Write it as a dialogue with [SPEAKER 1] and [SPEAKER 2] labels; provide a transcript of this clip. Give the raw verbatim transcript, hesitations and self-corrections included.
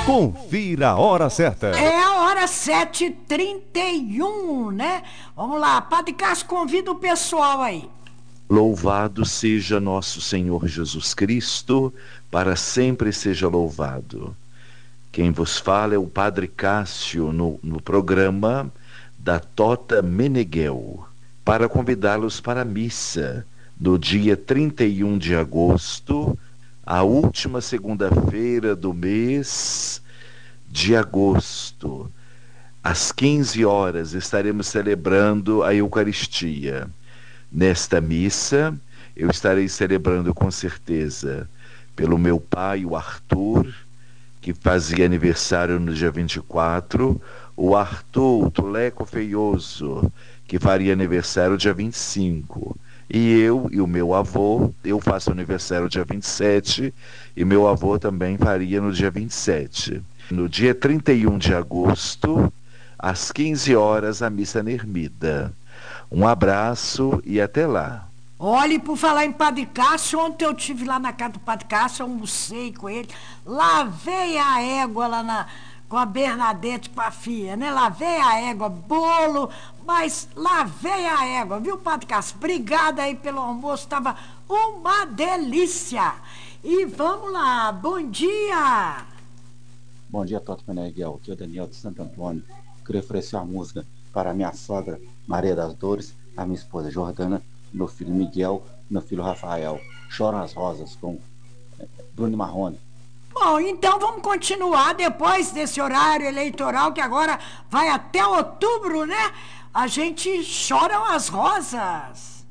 [SPEAKER 1] Confira a hora certa.
[SPEAKER 2] É a hora sete e trinta e um, né? Vamos lá, Padre Cássio, convida o pessoal aí.
[SPEAKER 3] Louvado seja nosso Senhor Jesus Cristo, para sempre seja louvado. Quem vos fala é o Padre Cássio no, no programa da Tota Meneghel, para convidá-los para a missa do dia trinta e um de agosto, a última segunda-feira do mês de agosto. Às quinze horas estaremos celebrando a Eucaristia. Nesta missa, eu estarei celebrando com certeza pelo meu pai, o Arthur, que fazia aniversário no dia vinte e quatro, o Arthur, o Tuleco Feioso, que faria aniversário dia vinte e cinco, e eu e o meu avô, eu faço aniversário dia vinte e sete, e meu avô também faria no dia vinte e sete. No dia trinta e um de agosto, às quinze horas, a missa na Ermida. Um abraço e até lá.
[SPEAKER 2] Olhe, por falar em Padre Cássio, ontem eu estive lá na casa do Padre Cássio, almocei com ele, lavei a égua lá na, com a Bernadette, com a filha, né? Lavei a égua, bolo, mas lavei a égua, viu, Padre Cássio? Obrigada aí pelo almoço, estava uma delícia. E vamos lá, bom dia!
[SPEAKER 4] Bom dia, Tota Meneghel, aqui é o Daniel de Santo Antônio. Queria oferecer uma música para a minha sogra, Maria das Dores, a minha esposa Jordana, meu filho Miguel, meu filho Rafael. Choram as Rosas, com Bruno Marrone.
[SPEAKER 2] Bom, então vamos continuar depois desse horário eleitoral que agora vai até outubro, né? A gente chora as rosas.